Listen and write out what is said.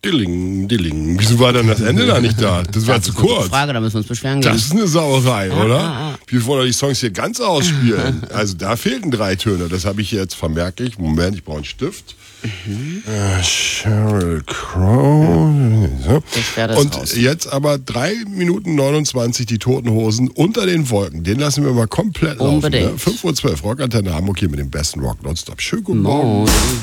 Dilling, dilling. Wieso war dann das Ende da nicht da? Das war zu kurz. Frage, da müssen wir uns beschweren gehen. Das ist eine Sauerei, oder? Wir wollen doch die Songs hier ganz ausspielen. Also da fehlten 3 Töne. Das habe ich jetzt, vermerke ich. Moment, ich brauche einen Stift. Sheryl Crow. So. Ich werde es Und raus. jetzt aber 3 Minuten 29 die Toten Hosen unter den Wolken. Den lassen wir mal komplett laufen. Unbedingt. Ne? 5:12 Uhr, Rockantenne Hamburg hier mit dem besten Rock nonstop. Schönen guten Morgen. Morgen.